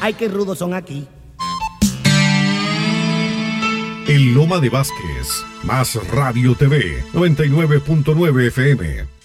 Ay, qué rudos son aquí. En Loma de Vázquez, Más Radio TV, 99.9 FM.